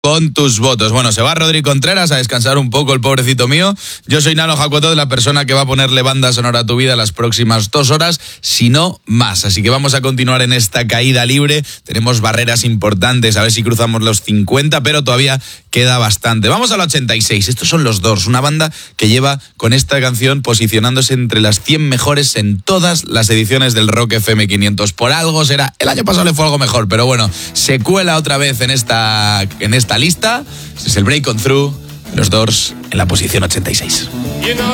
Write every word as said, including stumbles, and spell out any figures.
con tus votos. Bueno, se va Rodri Contreras a descansar un poco, el pobrecito mío. Yo soy Nano Jacoto, de la persona que va a ponerle banda sonora a tu vida las próximas dos horas, si no más. Así que vamos a continuar en esta caída libre. Tenemos barreras importantes, a ver si cruzamos los cincuenta, pero todavía queda bastante. Vamos al ochenta y seis. Estos son los Doors, una banda que lleva con esta canción posicionándose entre las cien mejores en todas las ediciones del Rock F M quinientos. Por algo será. El año pasado le fue algo mejor, pero bueno, se cuela otra vez en esta, en esta lista. Es el Break On Through, los Doors en la posición ochenta y seis.